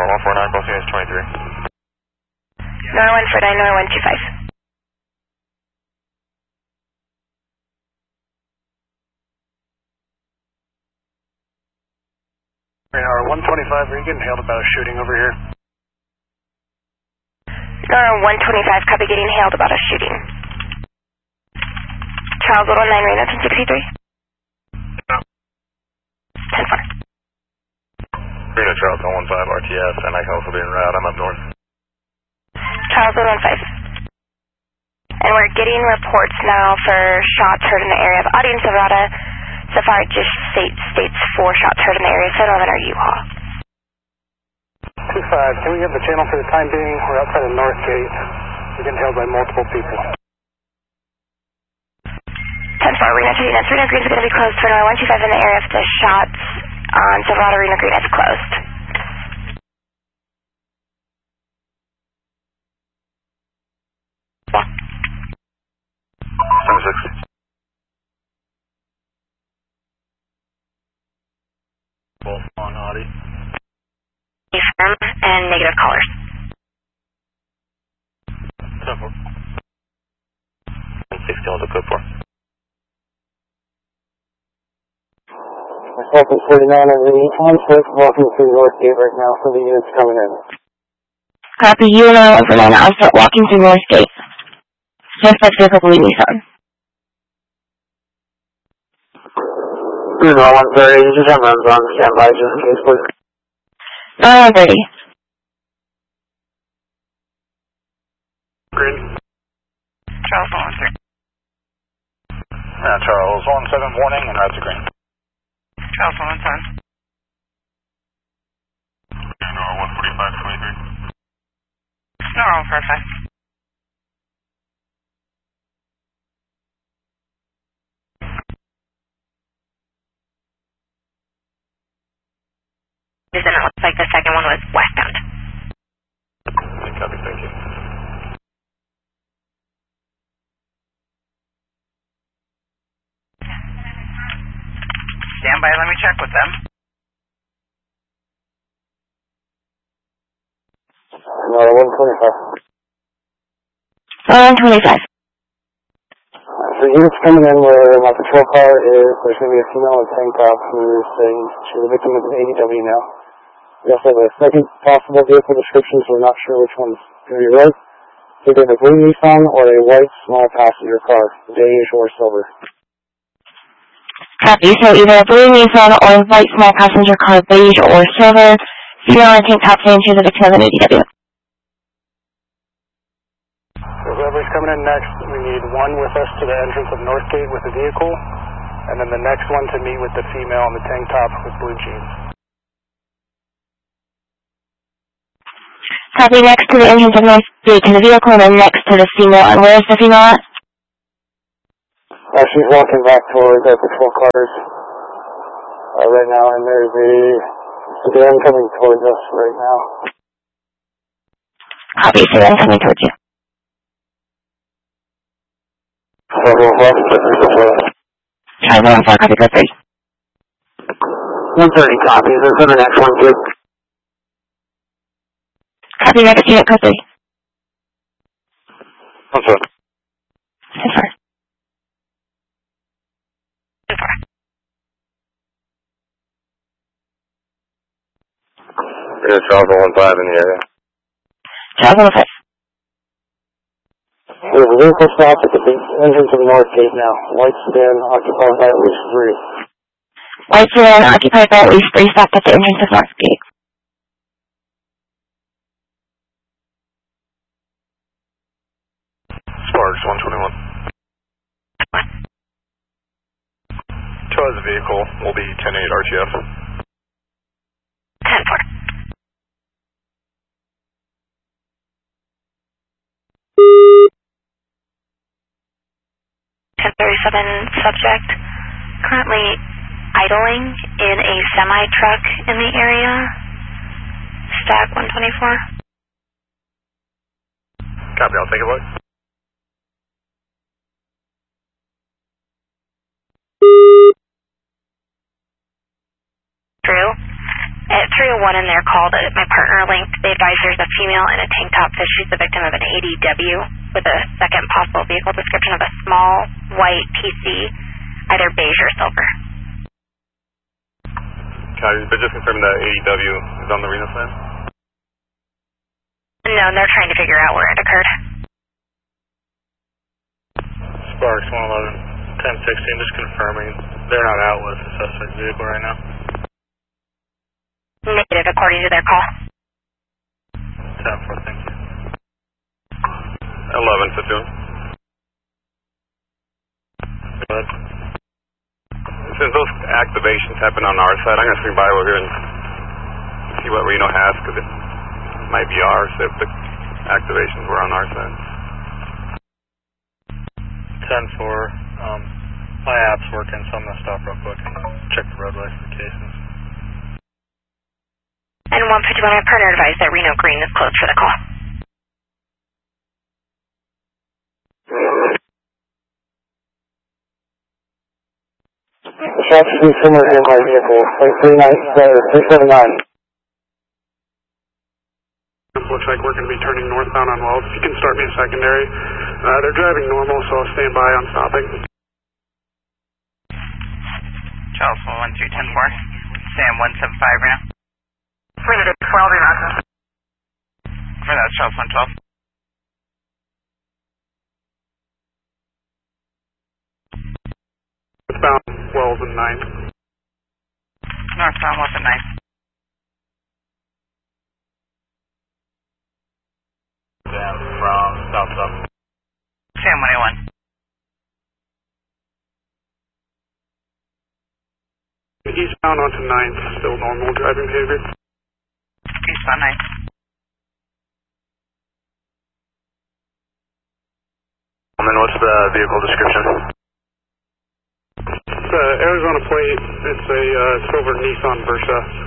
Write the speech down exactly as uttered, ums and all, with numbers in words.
one four nine, crossing is twenty-three. Nora one four nine, Nora one two five. Nora one twenty-five, are you getting hailed about a shooting over here? Nora one twenty-five, copy, getting hailed about a shooting. Charles one nine, Reno ten sixty-three. No. ten four. Reno Charles one one five, R T S, and I can also be en route. I'm up north. Charles one one five. And we're getting reports now for shots heard in the area of Audience Silverado. So far it just states, states four shots heard in the area, so eleven are U-Haul. two five, can we have the channel for the time being? We're outside of North Gate. We're getting held by multiple people. ten four, Reno two units. Reno Green is going to be closed for Nora one two five in the area if the shots on Silverado Reno Green is closed. Yeah. seven six. Both on Audi. Firm and negative callers. ten four. one sixty on the code four. Myself and forty-nine over the on-foot walking through North Gate right now for the units coming in. Copy, you and I over nine. I'll start walking through North Gate. Suspect vehicle blue Nissan. Bruno one thirty, just have runs on standby just in case, please. nine one thirty. Green. Charles one one three. Uh, Charles one seven, warning, and route to green. Charles one one seven. Nora one forty-five, twenty-three. Nora one forty-five. It looks like the second one was westbound. Copy, thank you. Stand by, let me check with them. Nora one twenty-five. one twenty-five. So units coming in where my patrol car is, there's going to be a female in a tank top who's saying she's a victim of an A D W now. We also have a second possible vehicle description, so we're not sure which one's going to be right. It's either a blue Nissan or a white small passenger car, beige or silver. Copy, so either a blue Nissan or a white small passenger car, beige or silver. Female in tank top saying she's a victim of an A D W. So whoever's coming in next, we need one with us to the entrance of North Gate with the vehicle, and then the next one to meet with the female in the tank top with blue jeans. Copy, next to the entrance of North Gate to the vehicle, and then next to the female. And where is the female at? Uh, she's walking back towards our patrol cars uh, right now, and there's a sedan coming towards us right now. Copy, sedan coming towards you. Charlie one four, copy, go three. one thirty copies, and for the next one, too. Copy, next unit, code three. one four. ten four. ten four. Reno Charles one one five in the area. Charles one five. We have a vehicle stopped at the entrance of the North Gate now. White sedan occupied by at least three. White sedan occupied by at least three stopped at the entrance of North Gate. Sparks one twenty-one. Tow the vehicle will be ten eight R T F. ten four. ten thirty-seven subject currently idling in a semi-truck in the area. Stack one twenty-four. Copy, I'll take a look. True. At three three oh one in their call that my partner linked. They advise there's a female in a tank top that she's the victim of an A D W with a second possible vehicle description of a small white P C, either beige or silver. Copy, but just confirm that A D W is on the Reno side? No, they're trying to figure out where it occurred. Sparks one eleven, ten sixteen, just confirming they're not out with the suspect vehicle right now. Negative, according to their call. ten four, thank you. eleven, fifteen. Go ahead. Since those activations happen on our side, I'm going to swing by over here and see what Reno has, because it might be ours if the activations were on our side. ten four, um, my app's working, so I'm going to stop real quick and check the roadway for cases. And one fifty-one, my partner advised that Reno Green is closed for the call. The shots should be similar in my vehicle, like three nine, or three seven nine. Looks like we're going to be turning northbound on Wells. If you can start me a secondary. Uh, they're driving normal, so I'll stand by on stopping. Charles one three ten four, Sam one seven five right now. For the twelve, you're not. For that, Charles one twelve. Northbound Wells and nine. Northbound Wells and nine. Sam from South South. Sam one eight one. Eastbound onto ninth, still normal driving behavior. Eastbound nine. And then what's the vehicle description? It's uh, Arizona plate. It's a uh, silver Nissan Versa.